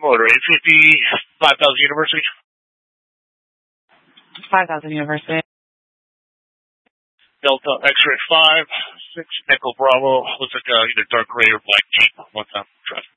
Motor 850, 5000 University. 5000 University. Delta X-ray 5, 6 Echo Bravo. Looks like either dark gray or black Jeep. What's up? Traffic.